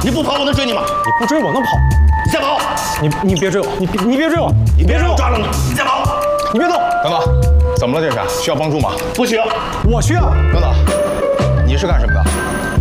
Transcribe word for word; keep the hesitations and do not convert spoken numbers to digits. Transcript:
你不跑，我能追你吗？ 你不追我能跑？ 你再跑！ 你你别追我！你你别追我！ 你别让我抓了你！你再跑！ 你别动！ 等等，怎么了？这是需要帮助吗？ 不需要。 我需要。 等等，你是干什么的？